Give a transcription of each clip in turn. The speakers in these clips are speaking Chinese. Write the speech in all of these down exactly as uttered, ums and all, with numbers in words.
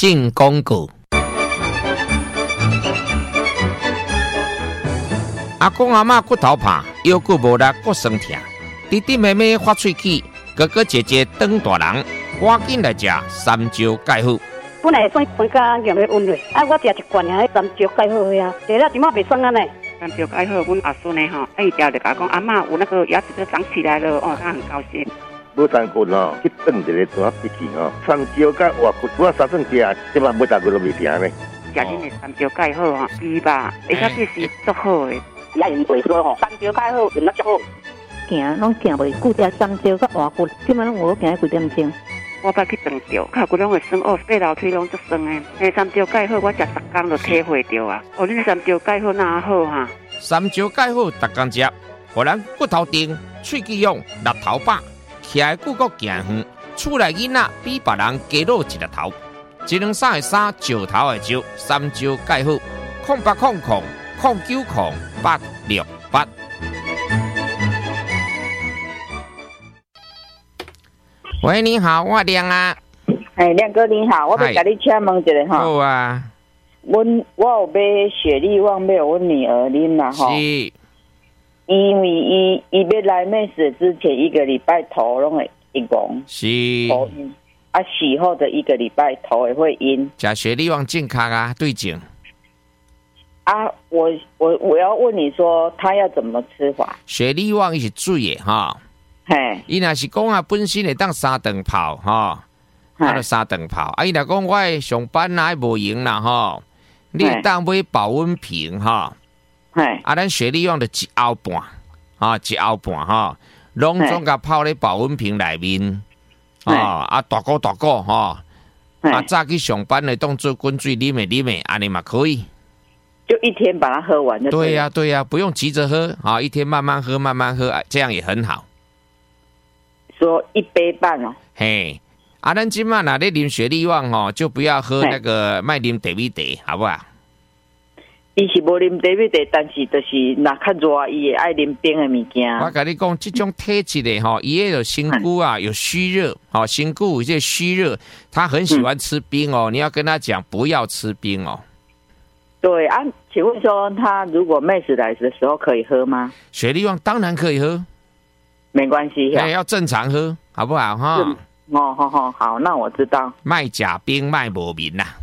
进广告。阿公阿嬷骨头怕，腰骨无力，骨酸痛，弟弟妹妹发喙齿，哥哥姐姐长大人，赶紧来食三椒钙好。 本来酸酸甲咸的温热，啊，我食一罐啊，三椒钙好呀，食了即马袂酸安尼。 三椒钙好，阮阿孙呢吼，伊条就甲讲阿嬷有那个牙齿都长起来了，哦，他很高兴。 无三骨哦，去炖一个怎笔记哦，三椒甲活骨，我三顿食，即马每大骨都未停呢。 食恁的三椒钙好吼，鸡吧，而且这是足好的。 也用袂说吼，三椒钙好用得足好。 行拢行袂久，食三椒甲活骨，即马拢有行几点钟。 我捌去长着，脚骨拢会酸哦，爬楼梯拢足酸的。诶，三椒钙好，我食十工就体会着啊。哦，恁三椒钙好哪好哈？ 三椒钙好，逐工食，互咱骨头硬、喙齿勇、力头饱，徛的骨骼行远，厝内囡仔比别人加老一粒头。一两三的三，石头的石，三椒钙好，空八空空空九空八六八。喂，你好，我亮啊。 哎，亮哥你好，我要甲你请问一下哈。 好啊。 阮我有买雪莉旺买阮女儿啉啦吼。 是。 因为伊伊要来妹死之前一个礼拜头拢会一公。 是。 头晕。啊，洗后的一个礼拜头也会晕。 食雪莉旺健康啊，对症。 啊，我我我要问你说，他要怎么吃法？ 雪莉旺是水的哈。 嘿， 伊若是讲啊，本身会当三顿泡吼，啊，就三顿泡。啊，伊若讲我的上班啊无闲啦吼，你会当买保温瓶吼，啊，咱雪莉旺就一凹半，啊，一凹半吼，拢总甲泡咧保温瓶内面，哦，啊，大个大个吼，啊，早去上班的当做滚水啉的啉的，安尼嘛可以。 就一天把它喝完就对。 对呀、啊、对呀、啊，不用急着喝，啊，一天慢慢喝慢慢喝，这样也很好。 说一杯半哦。 嘿，啊，咱今晚哪咧啉雪莉旺哦，就不要喝那个卖啉茶米茶，好不好？ 伊是无啉茶米茶，但是就是若较热，伊会爱啉冰的物件。 我跟你讲，这种体质的哈，伊也有身躯啊，有虚热，好，身躯有一些虚热，他很喜欢吃冰哦。嗯、你要跟他讲不要吃冰哦。 对啊，请问说他如果妹子来的时候可以喝吗？ 雪莉旺当然可以喝。 没关系， 哎，要正常喝，好不好哈？ 哦，好好好，那我知道。 卖假冰卖无名啦。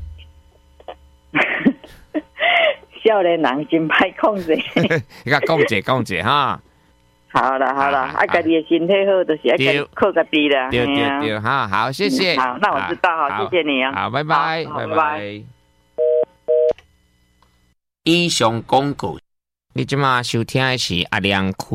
少年人真歹控制。 你讲讲者讲者哈。 好了好了，啊，家己的身体好，就是要家靠家己啦。 对对对，哈，好，谢谢。 好，那我知道，好，谢谢你啊。 好，拜拜，拜拜。以上广告，你即马收听的是阿亮。